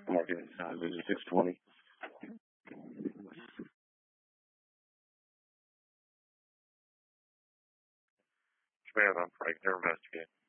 Market visit 620. Man, I'm Frank. They're investigating.